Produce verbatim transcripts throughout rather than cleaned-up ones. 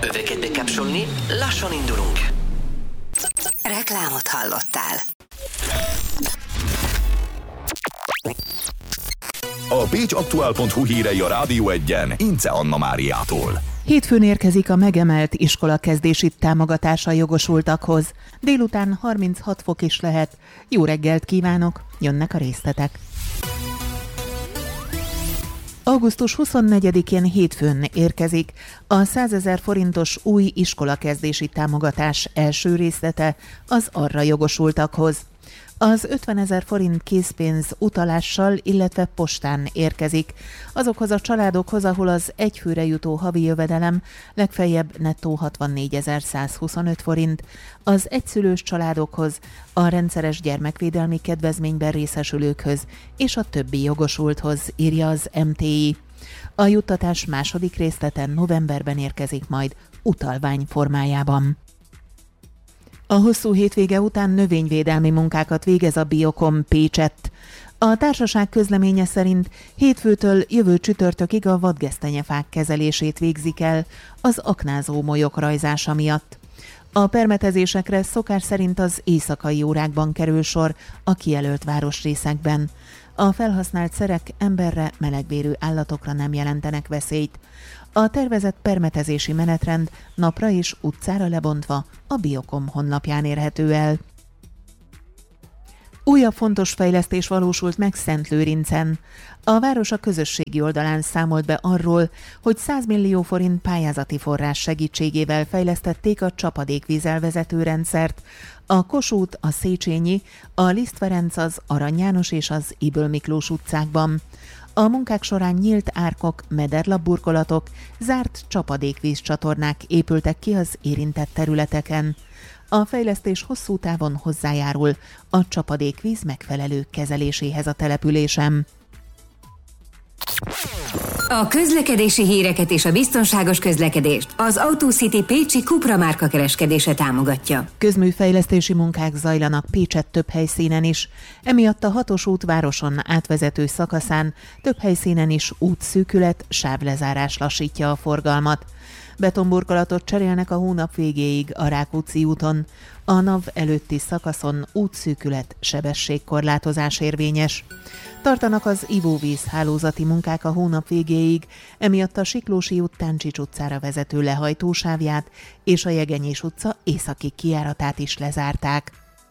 Öveket bekapcsolni, lassan indulunk. Reklámot hallottál. A pécsaktuál pont hu hírei a Rádió Egyen Ince Anna Máriától. Hétfőn érkezik a megemelt iskolakezdési támogatása jogosultakhoz. Délután harminchat fok is lehet. Jó reggelt kívánok, jönnek a részletek. augusztus huszonnegyedikén hétfőn érkezik a százezer forintos új iskolakezdési támogatás első részlete az arra jogosultakhoz. Az ötvenezer forint készpénz utalással, illetve postán érkezik azokhoz a családokhoz, ahol az egyfőre jutó havi jövedelem legfeljebb nettó hatvannégyezer-százhuszonöt forint, az egyszülős családokhoz, a rendszeres gyermekvédelmi kedvezményben részesülőkhöz és a többi jogosulthoz, írja az em té i. A juttatás második részleten novemberben érkezik majd utalvány formájában. A hosszú hétvége után növényvédelmi munkákat végez a Biokom Pécsett. A társaság közleménye szerint hétfőtől jövő csütörtökig a vadgesztenyefák kezelését végzik el az aknázó molyok rajzása miatt. A permetezésekre szokás szerint az éjszakai órákban kerül sor a kijelölt városrészekben. A felhasznált szerek emberre, melegvérű állatokra nem jelentenek veszélyt. A tervezett permetezési menetrend napra és utcára lebontva a Biokom honlapján érhető el. Újabb fontos fejlesztés valósult meg Szentlőrincen. A város a közösségi oldalán számolt be arról, hogy száz millió forint pályázati forrás segítségével fejlesztették a csapadékvízelvezető rendszert. A Kossuth, a Széchenyi, a Liszt Ferenc, az Arany János és az Ybl Miklós utcákban. A munkák során nyílt árkok, mederlapburkolatok, zárt csapadékvízcsatornák épültek ki az érintett területeken. A fejlesztés hosszú távon hozzájárul a csapadékvíz megfelelő kezeléséhez a településen. A közlekedési híreket és a biztonságos közlekedést az AutoCity Pécsi Cupra márka kereskedése támogatja. Közműfejlesztési munkák zajlanak Pécsett több helyszínen is, emiatt a hatos út városon átvezető szakaszán több helyszínen is útszűkület, sávlezárás lassítja a forgalmat. Betonburkolatot cserélnek a hónap végéig a Rákóczi úton. A NAV előtti szakaszon útszűkület, sebességkorlátozás érvényes. Tartanak az ivóvíz hálózati munkák a hónap végéig, emiatt a Siklósi út Táncsics utcára vezető lehajtósávját és a Jegenyés utca északi kijáratát is lezárták.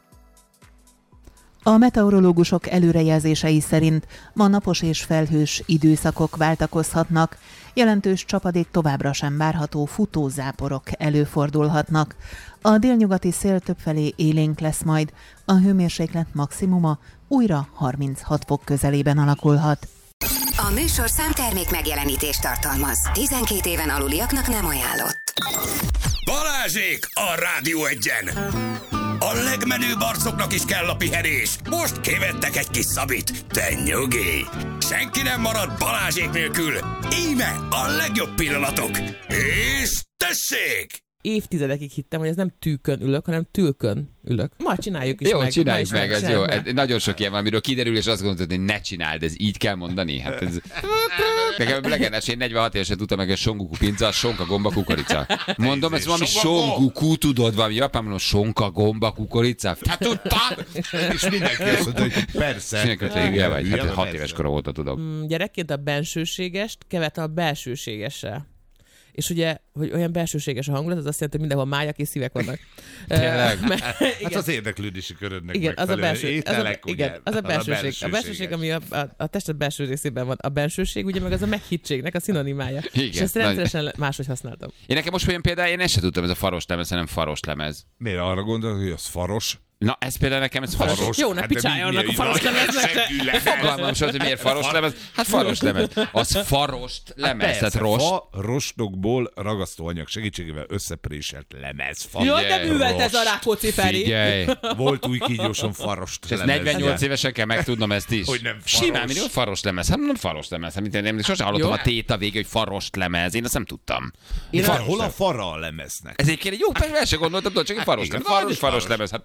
A meteorológusok előrejelzései szerint ma napos és felhős időszakok váltakozhatnak, jelentős csapadék továbbra sem várható, futózáporok előfordulhatnak. A délnyugati szél többfelé élénk lesz majd, a hőmérséklet maximuma újra harminchat fok közelében alakulhat. A műsor számtermék megjelenítést tartalmaz. tizenkét éven aluliaknak nem ajánlott. Balázsék a Rádió Egyen! A legmenőbb arcoknak is kell a pihenés. Most kivettek egy kis szabit. Te nyugi! Senki nem marad Balázsék nélkül. Íme a legjobb pillanatok. És tessék! Évtizedekig hittem, hogy ez nem tűkön ülök, hanem tülkön ülök. Ma csináljuk is jó, meg. Jó, csináljuk meg, ez jó. Ez nagyon sok ilyen van, amiről kiderül, és azt gondolod, hogy ne csináld, ez így kell mondani. Hát ez... Nekem legendás, én negyvenhat évesen tudtam meg, hogy songuku pinca, sonka, gomba, kukorica. Mondom, ez valami songuku, tudod, valami japán mondom, sonka, gomba, kukorica. Hát tudtam! És mindenki azt mondta, hogy persze. Mindenki vagy, hát hat éves korom óta tudok. Mm, gyerekként a bensőségest keverte a belsőségessel. És ugye, hogy olyan belsőséges a hangulat, az azt jelenti, hogy mindenhol májak és szívek vannak. Tényleg? Hát az érdeklődési körödnek igen, az a belső, ételek, az a, igen, az a belsőség. A belsőség, ami a, a, a tested belső részében van. A bensőség, ugye meg az a meghittségnek a szinonimája. Igen, és ezt rendszeresen nagy... máshogy használtam. Én nekem most olyan például, én ezt sem tudtam, ez a faros lemez, hanem faros lemez. Miért arra gondolod, hogy az faros? Na, ez például nekem, ez faros. faros. Jó, ne picsálja annak a faros lemeznek. Fogalmam sem, hogy miért faros lemez. Hát faros lemez. Az farost lemez, tehát rost. Farostokból ragasztóanyag segítségével összepréselt lemez. Jaj, de művelt ez a Rákóczi Feri. Figyelj. Volt új kígyóson farost lemez. negyvennyolc évesen kell megtudnom ezt is. Hogy nem faros. Simán, mindig faros lemez. Hát nem faros lemez. Hát, én sosem hallottam a téta végig, hogy farost lemez. Én azt nem tudtam. Hol a fara a lemeznek? Ez egyébként egy jó, persze, el sem gondoltam, csak egy faros lemez. Faros lemez. Hát sok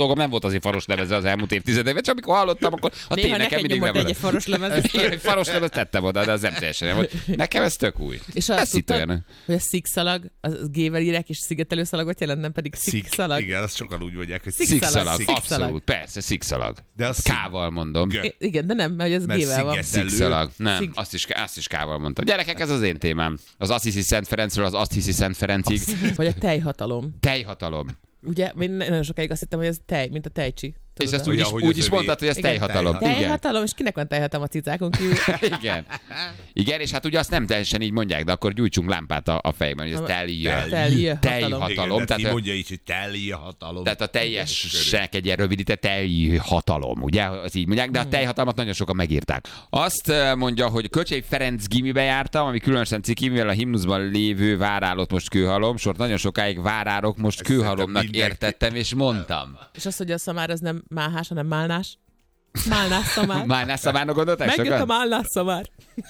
dolgom nem volt azért faros lemeze az elmúlt évtizedekben, csak amikor hallottam, akkor a tény nekem mindig nem volt. Egy faros lemez. Én faros lemez tettem oda, de az nem teljesen nem volt. Nekem ez tök új. És azt tudtad, hogy a szikszalag, az gével írják, és szigetelő szalagot jelent, nem pedig szikszalag. Igen, azt sokan úgy mondják, hogy szikszalag. Abszolút, persze, szikszalag. De az K-val mondom. Igen, de nem, mert ez gével van. Szikszalag. Nem, azt is, azt is K-val mondtam. Gyerekek, ez az én témám. Az azt hiszi Szent Ferencről, az azt hiszi Szent Ferencig. Vagy a tejhatalom. Tejhatalom. Ugye, én nagyon sokáig azt hittem, hogy ez tej, mint a tejcsi. És ezt úgy is, úgy is mondtad, hogy ez tejhatalom. Tejhatalom, és kinek van tejhatalom a cicákon kívül? Igen. Igen, és hát ugye azt nem teljesen így mondják, de akkor gyújtsunk lámpát a, a fejben, hogy ez tejhatalom. Tejhatalom. Tehát mondja így, hogy tejhatalom. Tehát a teljesnek egy ilyen rövidített tejhatalom, ugye? Az így mondják, de a tejhatalmat nagyon sokan megírták. Azt mondja, hogy Kölcsei Ferenc gimibe jártam, ami különösen ciki, mivel a himnuszban lévő várálót most kőhalom, sort nagyon sokáig várárok, most kőhalomnak értettem, és mondtam. És az, hogy a szamár az nem máhás, hanem málnás. Málnás szamár. Málnás szamárnak gondolták sokan? Megjött a málnás szamár.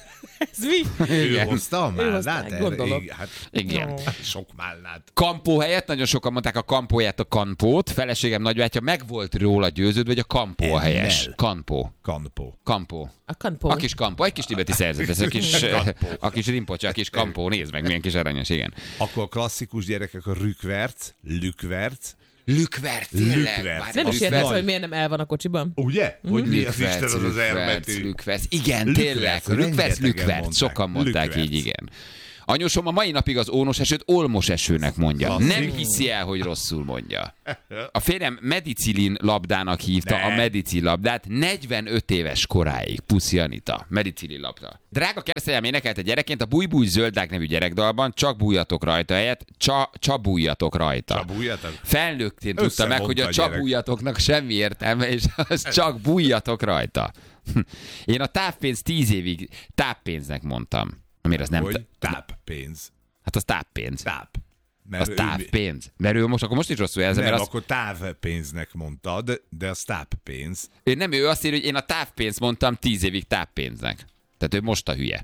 Ez mi? Ő hozta a málnát? Gondolom. Hát, igen. No. Sok málnát. Kampó helyett nagyon sokan mondták a kampóját, a kampót. Feleségem nagybátyja meg volt róla győződve, hogy a kampó a helyes. Kampó. Kampó. Kampó. A kampó. A kis kampó. Egy kis tibeti szerzet. Ez a kis, a kis rimpocsa, a kis kampó. Nézd meg, milyen kis aranyos, igen. Akkor a klasszikus gyerekek a rükverc, lükverc. Lükverc, tényleg. Nem is értesz, hogy miért nem el van a kocsiban. Ugye? Mm. Hogy mi az Isten az az elmetű. Lükverc, igen, tényleg. Lükverc, lükverc. Sokan mondták így, igen. Anyósom a mai napig az ónos esőt olmos esőnek mondja. Klasszik. Nem hiszi el, hogy rosszul mondja. A férjem medicilin labdának hívta ne. a medicil labdát negyvenöt éves koráig. Puszi Anita. Medicilin labda. Drága keresztanyám énekelte gyerekként a Búj Búj Zöldák nevű gyerekdalban, csak bújjatok rajta helyett, csa, csabújjatok rajta. Csabújjatok? Felnőttén tudta meg, hogy a csabújjatoknak semmi értelme, és az csak bújjatok rajta. Én a távpénz tíz évig táppénznek mondtam. Amire az nem... Hogy táppénz. Hát az táppénz. Táp. Mert az távpénz. Mert ő most, akkor most is rosszul jelzem. Nem, mert az... akkor távpénznek mondtad, de az táppénz. Ő nem, ő azt írja, hogy én a távpénzt mondtam tíz évig táppénznek. Tehát ő most a hülye.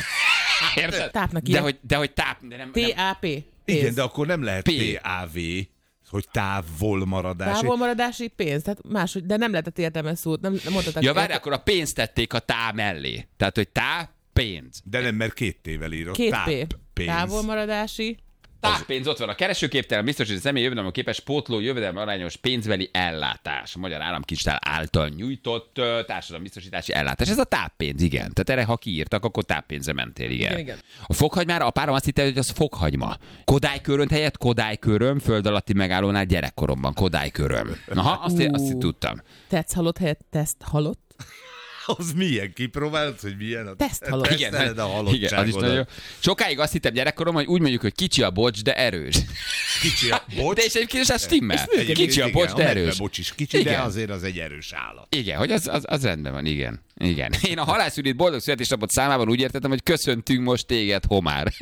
Érted? Tápnak de hogy, de hogy táp... De nem, T A P. Igen, de akkor nem lehet T A V, hogy távolmaradási. Távolmaradási pénz, tehát máshogy, de nem lehetett értelmes szót. Nem, nem mondhatok. Ja, várj, akkor a pénzt tették a tá mellé. Tehát, hogy tá pénz. De nem, mert két tével írott. Két P. Távolmaradási. Táppénz, ott van a keresőképtelen, biztosít a személy jövedelem képes pótló jövedelem arányos pénzbeli ellátás. A Magyar Államkincstár által nyújtott uh, társadalombiztosítási ellátás. Ez a táppénz, igen. Tehát erre, ha kiírtak, akkor táppénzre mentél, igen. igen, igen. A fokhagymára apárom azt hitte, hogy az fokhagyma. Kodálykörönt helyett Kodályköröm, föld alatti megállónál gyerekkoromban. Kodályköröm. Aha, azt, én, azt tudtam. Tetsz halott helyett teszt halott. Az milyen? Kipróbálod, hogy milyen a teszt halott. Igen, a halottságodat. Sokáig azt hittem gyerekkorom, hogy úgy mondjuk, hogy kicsi a bocs, de erős. Kicsi a bocs? De és egyébként is stimmel. Kicsi a bocs, de erős. A bocs is kicsi, igen. De azért az egy erős állat. Igen, hogy az, az, az rendben van, igen. Igen. Én a halászülit boldog születésnapot számában úgy értettem, hogy köszöntünk most téged, Homár.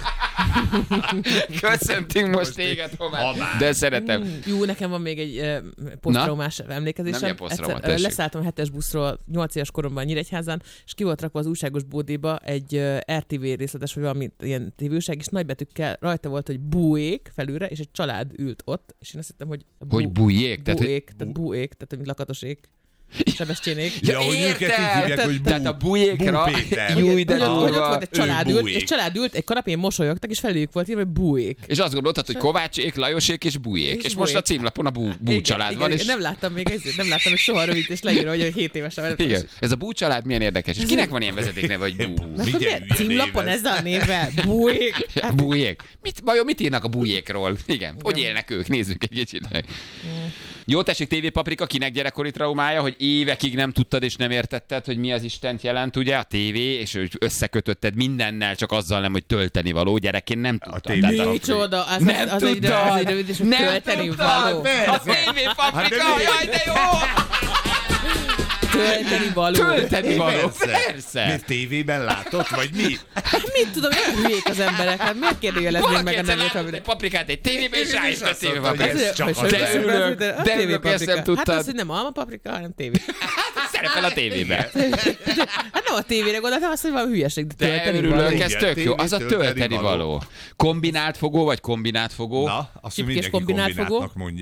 Köszöntünk most téged, Homár. Homár. De szeretem. Jó, nekem van még egy uh, posztraumás emlékezésem. Egyszer, leszálltam a hetes buszról nyolc éves koromban Nyíregyházán, és ki volt rakva az újságos bódéba egy uh, er té vé részletes, vagy valami ilyen tévőság, és nagybetűkkel rajta volt, hogy búék felülre, és egy család ült ott, és én azt hittem, hogy bú, hogy bújék? Búék, tehát búék, tehát mint lakatosék. Sebestyenék. Ja, hogy őket így hívják, hogy bú, tehát a bújékra, júj, de hogy ott volt egy család ült, és család ült, egy kanapén mosolyogtak, és felőjük volt írva, hogy bújék. És azt gondoltad, hogy Kovácsék, Lajosék és bújék. És, és most a címlapon a bú, bú család igen, van. Igen, és... nem láttam még ezért, nem láttam, hogy soha rövid, és leírva, hogy hét évesen. Igen, ez a bú család milyen érdekes. És kinek van ilyen vezetékneve, hogy bú? Címlapon ezzel a névvel, bújék. Bújék. Mit, vajon mit írnak a bújékról? Igen, hogy élnek ők? Nézzük egy kicsit. Jó, tessék, té vé Paprika, kinek gyerekkori traumája, hogy évekig nem tudtad és nem értetted, hogy mi az Istent jelent, ugye, a tévé, és összekötötted mindennel, csak azzal nem, hogy tölteni való. Gyerekként nem tudtad. Micsoda, az, nem az, az, egy, az egy rövid, és hogy tölteni való. A té vé Paprika, jaj, de jó! Tölteni való. Tölteni való, persze. Miért tévében látott, vagy mi? Hát mit tudom, nem hülyék az emberek, hát miért kérdőjelezném meg a nevét? Valaki egy paprikát egy tévében, és rájött a té vé Paprika. De ülök, de ülök, ezt nem tudtad. Hát az, hogy nem alma paprika, hanem tévé. Szerepel a tévében. Hát nem a tévére gondoltam, azt, hogy valami hülyeség, de tölteni való. De örülök, ez tök jó. Az a tölteni való. Kombinált fogó, vagy kombinált fogó? Na, azt mindenki kombinátnak mondja.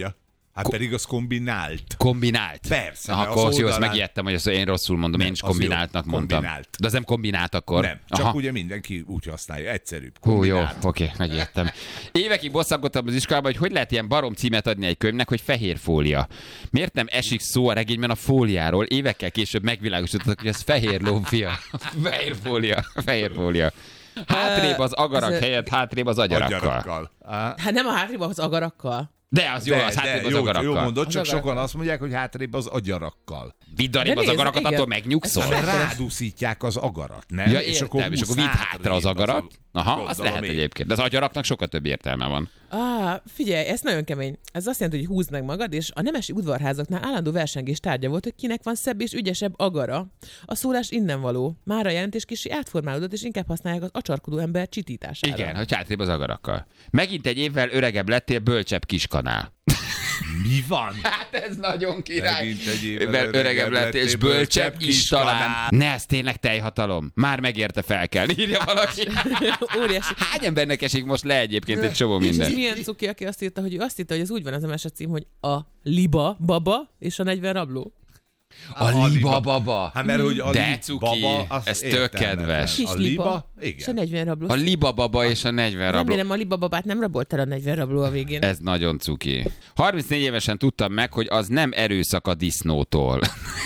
Hát Ko- pedig az kombinált. Kombinált? Persze. Aha, akkor oldalán... jó, azt megijedtem, hogy azt én rosszul mondom, nem, én is kombináltnak mondtam. Kombinált. De az nem kombinált akkor? Nem, csak Aha. ugye mindenki úgy használja, egyszerűbb. Hú, jó, oké, okay, megijedtem. Évekig bosszankodtam az iskolában, hogy hogy lehet ilyen barom címet adni egy könyvnek, hogy fehér fólia. Miért nem esik szó a regényben a fóliáról? Évekkel később megvilágosítottak, hogy ez fehér lófia. Fehér fólia, fehér fólia. Hátrébb az agarak ez... helyett, hátrébb az agyarakkal. agyarakkal. Hát nem a hátrébb az agarakkal. De az jó, de, az hátrébb az jó, agarakkal. Jó mondod, az csak agarakkal. sokan azt mondják, hogy hátrébb az agyarakkal. Vidd arrébb az agarakat, attól megnyugszol. Rádúszítják az agarat, nem? Ja, és akkor, és akkor vidd hátra az agarat. Aha, az lehet én. Egyébként. De az agyaraknak sokkal több értelme van. Ah, figyelj, ez nagyon kemény. Ez azt jelenti, hogy húzd meg magad, és a nemesi udvarházaknál állandó versengés tárgya volt, hogy kinek van szebb és ügyesebb agara. A szólás innen való. Már a jelentés kicsi átformálódott, és inkább használják az acsarkodó ember csitítására. Igen, hogy hátrébb az agarakkal. Megint egy évvel öregebb lettél, bölcsebb kiskanál. Mi van? Hát ez nagyon király. Megint egy évvel öregebb, öregebb lettél, és bölcsebb is talán. Ne, ez tényleg teljhatalom. Már megérte fel kell, írja valaki. Óriási. Hány embernek esik most le egyébként egy csomó minden? És milyen cuki, aki azt írta, hogy ő azt írta, hogy ez úgy van az em es cím, hogy a liba baba és a negyven rabló. A, a liba baba. Hát mert hogy a de cuki, baba, ez tök kedves. Kis a liba, igen. És a negyven rabló. A liba baba és a negyven rabló. Remélem a liba babát nem rabolt el a negyven rabló a végén. Ez nagyon cuki. harmincnégy évesen tudtam meg, hogy az nem erőszak a disznótól.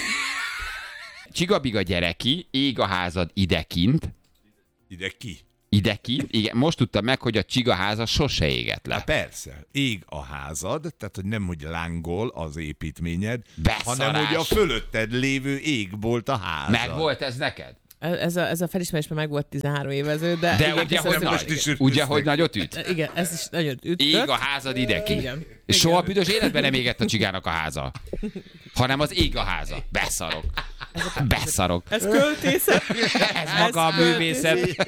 Csigabiga gyereki, ég a házad idekint. Ide ki? Idekint, igen. Most tudtam meg, hogy a csigaháza sose égett le. Hát persze, ég a házad, tehát hogy nem, hogy lángol az építményed, Beszarás. hanem, hogy a fölötted lévő égbolt a házad. Meg volt ez neked? Ez a, ez a felismerés már meg volt tizenhárom évező, de... De igen, ugye, hogy, nagy, is ugye hogy nagyot üt? Igen, ez is nagyon üt. Ég a házad idekint. Igen. És soha büdös életben nem égett a csigának a háza. Hanem az ég a háza. Beszarok. Beszarok. Ez költészet. Ez maga a művészet.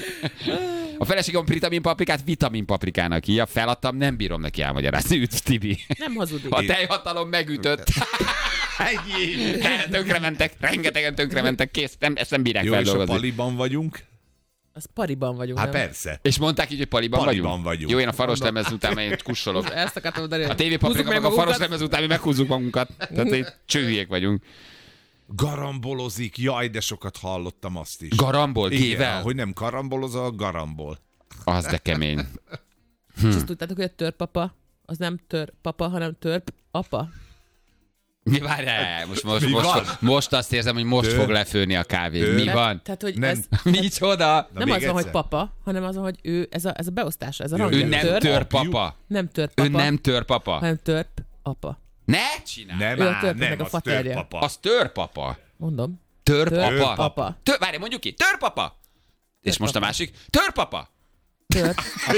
A feleségem vitaminpaprikát vitaminpaprikának írja. Feladtam, nem bírom neki elmagyarázni. Üdv, Tibi. Nem hazudik. A teljhatalom megütött. Ennyi. Tönkrementek, rengetegen tönkrementek, kész, nem, ezt nem bírják jó, feldolgozni. és a paliban vagyunk? Az pariban vagyunk, Hát nem? persze. És mondták így, hogy paliban, paliban vagyunk? vagyunk. Jó, én a faros lemez után én kussolok. Ezt akartam mondani. A tévépaprika meg a faros lemez után mi meghúzzuk magunkat. Tehát így csőhülyék vagyunk. Garambolozik, jaj, de sokat hallottam azt is. Garambol, gével? Igen, hogy nem karambolozol, garambol. Az de kemény. Hm. És azt tudtátok, hogy a törpapa, az nem törpapa, hanem törp apa? Mi várjál? Most, most, most, most azt érzem, hogy most Tör. fog lefőni a kávé. Tör. Mi van? Tehát, hogy nem. Ez, Micsoda? Nem az van, hogy papa, hanem az van, hogy ő, ez a, ez a beosztása, ez a rangja. Ő nem törp, törpapa. Nem törpapa. Ő nem törpapa. Hanem törp apa. Ne csinálj! Nem, ő á, a nem, a az faterja. törpapa. Az törpapa. Mondom. Törpapa. Törpapa. Tör, várj, mondjuk ki. Törpapa. És most a másik. Törpapa. Törp.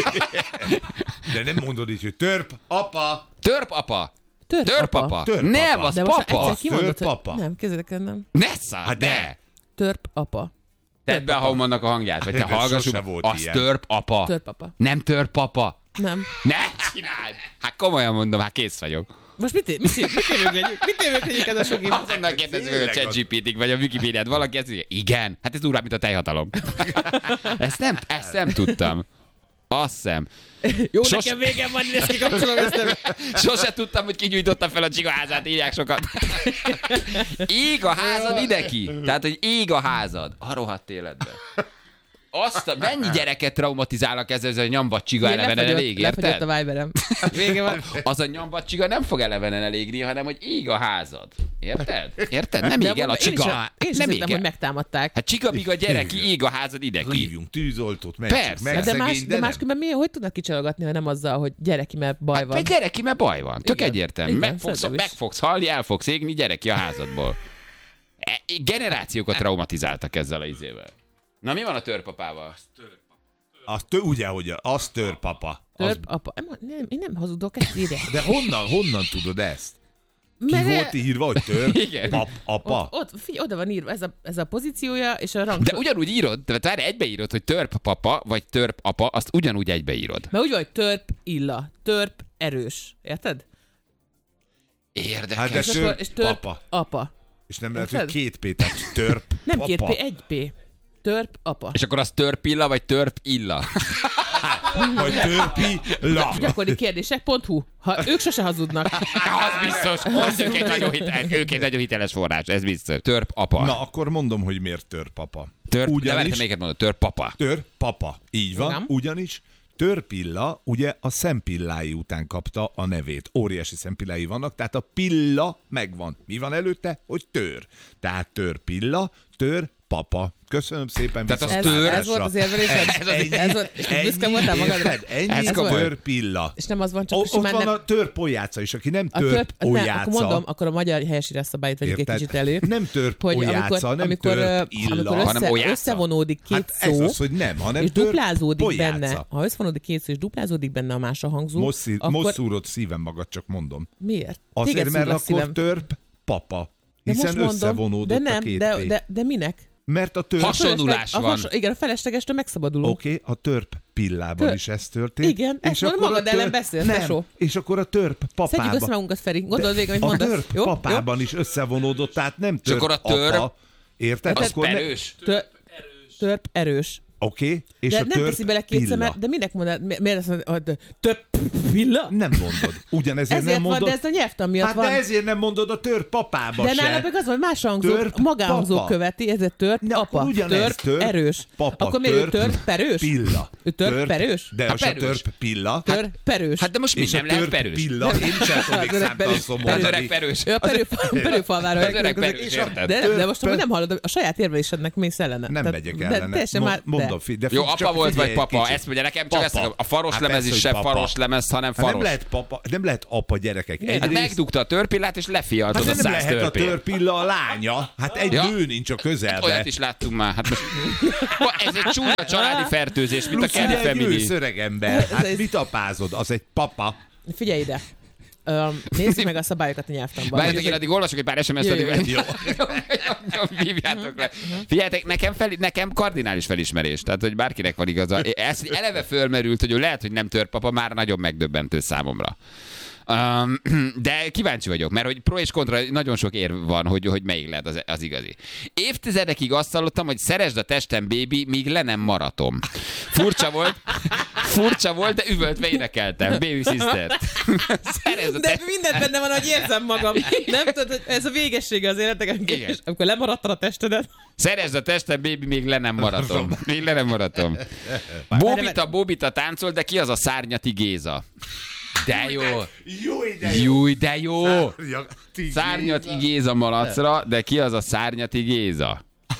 De nem mondod így, hogy törp, apa. Törpapa. Törp, Törp apa. apa. Törp Nem, apa. az De most papa. egyszer kimondod, Törp apa. hogy... Nem, kezdek el nem. Ne száll, Hát de. de. Törp apa. Tedd be a Haumannak a hangját, vagy te De hallgassuk. sose volt Az ilyen. törp apa. Törp apa. Nem törp papa. Nem. Ne csináld! Hát komolyan mondom, hát kész vagyok. Most mit, mit, mit, mit érőkegyük? Mit érőkegyük ez a sok info? Azonnal kérdezzük meg a ChatGPT-ig, vagy a Wikipédiát. Valaki ezt mondja, igen, hát ez durvább, mint a teljhatalom. ezt, nem, ezt nem tudtam. Azt hiszem. Jó, Sos... nekem végem van, ezt kikapcsolom ezt nem. Sose tudtam, hogy ki gyújtotta fel a csigaházát, írják sokat. Ég a házad ideki. Tehát, hogy ég a házad. A rohadt életben. Azt a, mennyi gyereket traumatizálnak ezzel, ez a nyambat csiga elevenen elég, érted? Lefagyott a Viberem. Vége van. Az a nyambat csiga nem fog elevenen elégni, hanem hogy ég a házad. Érted? Érted? Nem ég el a csiga. Én is nem hittem, hogy megtámadták. Hát csigabiga gyereki, ég a házad ideki. Hívjunk tűzoltót, menjünk Persze. meg, De, szegény, más, de de nem. máskülönben miért, hogy tudnak kicsalogatni, ha nem azzal, hogy gyereki, mert baj van? Hát gyereki, mert baj van. Tök Igen. egyértelmű. Igen, Meg fogsz, szerintem is. meg fogsz halni, el fogsz égni, gyereki a házadból. E, generációkat traumatizáltak ezzel a izével. Na mi van a törpapával? Az tő, ugye, hogy az törpapa. Az... Törp apa. Nem, nem, én nem hazudok, ezt írják. De honnan, honnan tudod ezt? Ki Mert- volt írva, hogy törp, Igen. pap, apa? Ott, ott, figyelj, oda van írva, ez a, ez a pozíciója, és a rang. De ugyanúgy írod, tehát várj, egybeírod, hogy törp papa, vagy törp apa, azt ugyanúgy egybeírod. Mert úgy van, hogy törp illa, törp erős. Érted? Érdekes. Hát de És, törp, akkor, és törp papa. apa. És nem lehet, Érted? hogy két P, tehát törp, Nem papa. két P, egy P. törp apa. És akkor az törpilla, vagy törp illa? Vagy törpi la. Gyakori kérdések pont hu. Ha ők sose hazudnak. Az biztos. Az ők egy nagyon, hitel, ők egy nagyon hiteles forrás, ez biztos. Törp apa. Na, akkor mondom, hogy miért törpapa. Törp, ugyanis, de melyiket mondod? Törp papa. Törp papa. Így van, Nem. ugyanis törpilla ugye a szempillái után kapta a nevét. Óriási szempillái vannak, tehát a pilla megvan. Mi van előtte? Hogy tör. Tehát törpilla, tör papa. Köszönöm szépen. Tehát az Ez, tör. ez volt az érvelésed? Ez az- Ez, ez volt, és büszke voltál magadra? Ennyi Ez komoly. törpilla. És nem az van, csak O, ott simán van nem... a törpolyáca is, aki nem A törp, nem, törpolyáca. akkor mondom, akkor a magyar helyesírás szabályt vegyük egy Érted? kicsit elő. Nem törp hogy olyáca, amikor, nem amikor, törp ö, illa, amikor hanem össze, olyáca. összevonódik két Hát szó, ez az, hogy nem, hanem és törp duplázódik polyáca. benne, ha összevonódik két szó, és duplázódik benne a másra hangzó, Most, szí- akkor most szúrod szívem magad, csak mondom. miért? Azért, Téged mert szúrlak akkor szívem. törp papa. De Hiszen most mondom, összevonódott de nem, a két de, P. de, de minek? Mert a törp... Has- Hasonlulás a van. Has, igen, a feleslegestől megszabadulunk. Oké, okay, a törp pillában Tör- is ez történt. Igen, ezt mondod, akkor a magad ellen beszélsz, nem, tesó. és akkor a törp Szedjük össze papában... magunkat, Feri. Gondold végig, amit a mondasz. törp Jó? papában is összevonódott, tehát nem törp akkor a törp- apa. Érted? Az Akkor ne- perős. Tör, törp erős. Oké, okay, és De a nem törp teszi bele kétszer, pilla. mert, de minek mondod, mi- miért azt mondod, hogy több villa? Nem mondod. Ugyanezért Ezért nem van, mondod. de ez a nyelvtan miatt hát van. de ezért nem mondod a törp papába De se. nálam meg az, hogy más hangzó, Törp magánhangzó papa. követi, ezért tört Na, apa, akkor ugyanez, tört törp erős. papa, Akkor miért ő törp tört perős? Pilla. Ő tört Törp- perős? De Hát az a perős. törp pilla. Tör perős. Hát de most mi És a nem lehet törp perős? pilla, én sem tudnék Az öreg számtalan perős. szó Az mondani. öreg perős. Ő a perő, perőfalvára. Az öreg perős, érted? De, de most Törp- amúgy nem hallod, a saját érvelésednek mész ellene. Nem Tehát- megyek de ellene. teljesen Mo- már- de. Mondom, fi- de Jó, fi- apa csak volt, figyelj vagy egy papa? kicsit. Ezt mondja nekem, csak Papa. ezt a faros Hát lemez persze, is hogy se papa. faros lemez, hanem Hát nem faros. lehet papa, nem lehet apa gyerekek. Miért? Hát Egyrészt- megdugta a törpillát, és lefialtod Hát a de nem száz lehet a törpét. törpilla a lánya. Hát egy Ja. nő nincs a közelbe. Olyat is láttunk már. Hát most... Ez egy csúnya családi fertőzés, mint a Plusz Kelly ugye egy Family. ősz öreg ember. Hát Ez- mit apázod? Az egy papa. Figyelj ide. Um, nézzük meg a szabályokat a nyelvtanban. Várjátok, én addig olvasok egy pár es em es-t, Jó, jó, addig... jó. Hívjátok le. Figyeljetek, nekem, fel, nekem kardinális felismerés, tehát hogy bárkinek van igaza. Ez hogy eleve fölmerült, hogy ő lehet, hogy nem törpapa, már nagyon megdöbbentő számomra. Um, de kíváncsi vagyok, mert hogy pro és kontra nagyon sok érv van, hogy, hogy melyik lehet az, az igazi. Évtizedekig azt hallottam, hogy szeresd a testem, baby, míg le nem maratom. Furcsa volt, furcsa volt, de üvöltve énekeltem. Baby sister. Szeresd a De testem. mindent benne van, hogy érzem magam. Nem tudod, hogy ez a végessége az életnek. Igen. Amikor lemaradtad a testedet. Szeresd a testem, baby, még le nem maratom. Még le nem maratom. Bóbita, Bóbita táncol, de ki az a Szárnyati Géza? De jó. Jó ide Júj, de jó. Szárnyati Szárnyati Géza malacra, de ki az a Szárnyati Géza?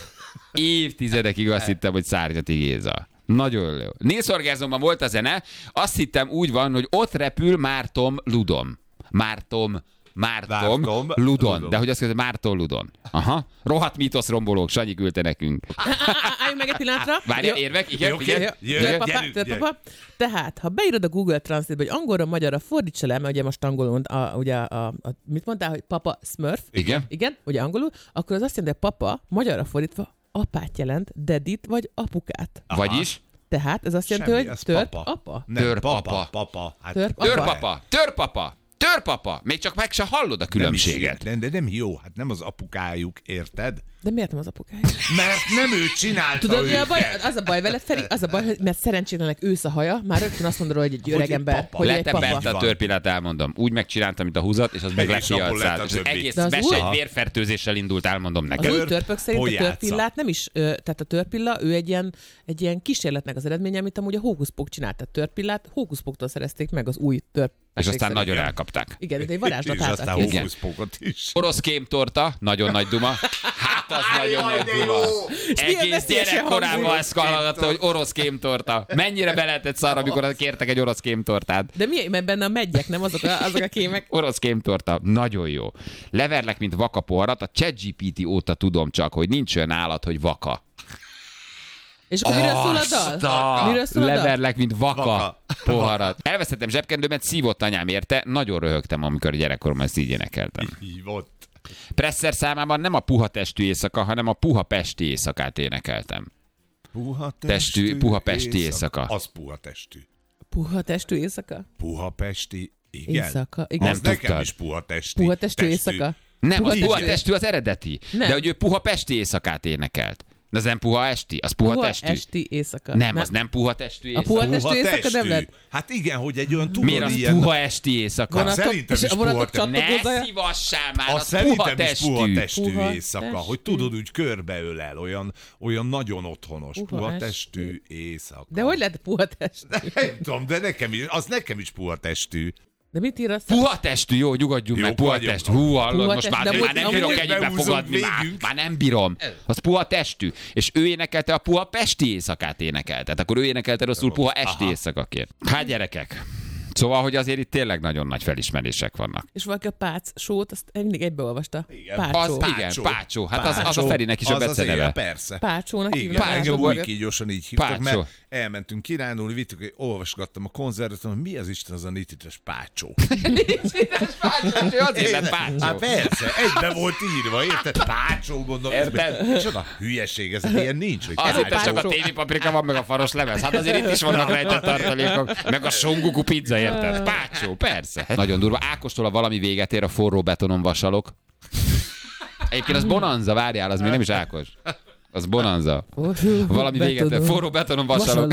Évtizedekig azt hittem, hogy Szárnyati Géza. Nagyon jó. Nils Orgázomban volt a zene, azt hittem úgy van, hogy ott repül Mártom Ludon. Mártom Mártom, Mártom, Ludon. Ludon. De hogy azt mondja, Márton Ludon. Aha. Rohadt mítosz rombolók, Sanyi küldte nekünk. Álljunk meg egy pillanatra. Várjál, Jó. érvek? Igen, Jó, igen. jó. Jöjjön, Törpapa, gyerünk, törpapa. Tehát, ha beírod a Google Translate-be, hogy angolra, magyarra fordítsa le, mert ugye most angolul, a, ugye a, a, mit mondtál, hogy papa Smurf? Igen. Igen, ugye angolul, akkor az azt jelenti, hogy papa magyarra fordítva apát jelent, dedit vagy apukát. Vagyis? Tehát ez azt jelenti, Semmi, hogy ez tört papa. apa. Nem, Törpapa. papa. Papa. Hát Törp- apa. Törpapa, törpapa, törpapa. Még csak meg se hallod a nem is különbséget. jó. De, de nem jó, hát nem az apukájuk, érted? De miért nem az apukája? Mert nem ő csinálta Tudod, mi a őket. baj? Az a baj veled, Feri, az a baj, hogy mert szerencsétlenek ősz a haja, már rögtön azt mondod, hogy egy öreg egy ember, papa. hogy egy Leteperte papa. a Van. törpillát, elmondom. Úgy megcsináltam, mint a húzat, és az meg És abból lefialt lett szállt. a És az többi. egész De az mese új- egy vérfertőzéssel indult, elmondom Az neked. új Törp törpök szerint a pojáca. törpillát nem is, ö, tehát a törpilla, ő egy ilyen, egy ilyen kísérletnek az eredménye, amit amúgy a hókuszpók csinált. A törpillát hókuszpóktól szerezték meg az új törp. És aztán nagyon elkapták. Igen, de egy varázslat És aztán álltak. Igen. hókuszpókot is. Orosz kémtorta, nagyon nagy duma. Hát az nagyon nagy duma. milyen Egész veszélyesen gyerekkorában hangzik. ezt hallgatta, hogy orosz kémtorta. Mennyire be lehetett szarra, amikor kértek egy orosz kémtortát. De mi, mert benne a megyek, nem azok a, azok a kémek. Orosz kémtorta, nagyon jó. Leverlek, mint vaka poharat, a ChatGPT óta tudom csak, hogy nincs olyan állat, hogy vaka. És akkor miről szól a dal? Miről szól a dal? Leverlek, mint vaka, Vaka. poharat. Elvesztettem zsebkendőmet, szívott anyám érte, nagyon röhögtem, amikor gyerekkoromban ezt így énekeltem. Hívott. Presser számában nem a puha testű éjszaka, hanem a puha pesti éjszakát énekeltem. Puha Testű- puha pesti éjszaka. Az puha testű. Puha testű éjszaka? Puha pesti, igen. Éjszaka, igen. Az Nem nekem tudtad. is puha testi. Puha testű éjszaka? Nem, Puha az puha testű. testű az eredeti. Nem. De hogy ő puha pesti éjszakát énekelt. De az nem puha esti? Az puha, puha testű? esti éjszaka. Nem, nem, az nem puha testű éjszaka. A puha testű éjszaka nem lehet? Hát igen, hogy egy olyan tudod Miért az ilyen... puha esti éjszaka? Hát szerintem is puha testű. Ne szívassál már, az, az szerintem puha is testű. puha testű puha éjszaka, testű. hogy tudod, úgy körbeölel, olyan, olyan nagyon otthonos. Puha Puha testű. testű éjszaka. De hogy lehet puha testű? Nem tudom, de nekem is, az nekem is puha testű. De mit ír azt? Puha testű, jó, nyugodjunk Jó, meg, puha vagyok. testű. Hú, hallod, Puha most testű, már, de már most nem amúgy bírok ennyibe behúzom fogadni, már, végünk. már nem bírom. Az puha testű. És ő énekelte a puha pesti éjszakát énekelt. Tehát akkor ő énekelte rosszul puha esti éjszakaként. Hát gyerekek. Szóval, hogy azért itt tényleg nagyon nagy felismerések vannak. És valaki a Pác sót, azt mindig egybeolvasta. Igen. Pácsó. Az, igen, Pácsó. Hát az, az a Ferinek is a Az az beceneve. éjjel, persze. Pácsónak Igen, hívnak. engem Pácsó. úgy kígyósan így hívtak, Pácsó. mert elmentünk királyulni, vittük, olvasgattam a konzervet, hogy mi az Isten az a nitites Pácsó? Pácsó, azért lett Pácsó. Hát persze, egybe volt írva, érted? Pácsó, mondom. Érted? Micsoda hülyeség, ez ilyen nincs. Hogy Azért Pácsó. csak a tévépaprika van, meg a faros lemez. Hát azért itt is vannak rejtett tartalékok. Meg a songuku pizza, érted? Pácsó, persze. Nagyon durva. Ákostól a valami véget ér, a forró betonon vasalok. Egyébként az Bonanza, várjál, az még nem is Ákos. Az Bonanza. Valami véget ér, forró betonon vasalok.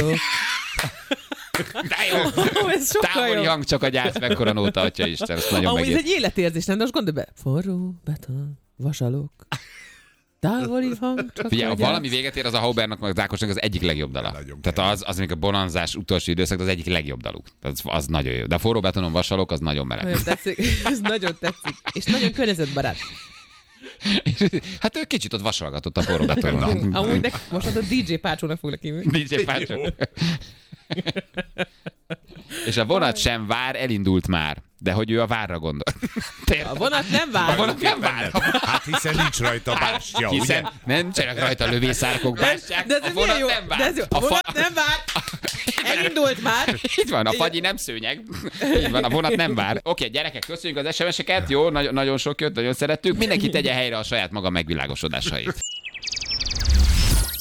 De jó. Ez sokkal Távoli jobb. hang csak a gyász, mekkora nóta, atya Isten, ezt nagyon Amúgy ez megért. egy életérzés, nem? De most gondolj be. Forró, beton, vasalok. Távoli hang, csak Figyelj, a ha valami véget ér, az a Haubernak, meg az Ákosnak az egyik legjobb dala. Nagyon Tehát az, az még a bonanzás utolsó időszak, az egyik legjobb daluk. Az, az nagyon jó. De a forró betonon vasalok, az nagyon meleg. Nagyon tetszik. Ez nagyon tetszik. És nagyon környezetbarát. Hát ő kicsit ott vasalgatott a forró betonon. Amúgy nek, most a dé dzsé Pácsónak foglak hívni. dé dzsé Pácsó. És a vonat sem vár, elindult már. De hogy ő a várra gondol. A vonat nem A vár. vonat nem vár. Hát hiszen nincs rajta bástya, ugye? Hiszen nem csak rajta lövészárkok bástyák, De ez a milyen vonat jó. nem vár. De ez jó. A A fa- vonat nem vár. Elindult már. Itt van, a fagyi nem szőnyeg. Így van, a vonat nem vár. Oké, gyerekek, köszönjük az es em es-eket. Jó, nagyon, nagyon sok jött, nagyon szerettük. Mindenki tegye helyre a saját maga megvilágosodásait.